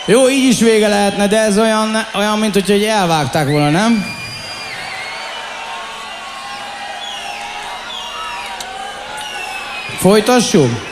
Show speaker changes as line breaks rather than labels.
Jó, így is vége lehetne, de ez olyan mint hogy elvágták volna, nem? Folytassuk?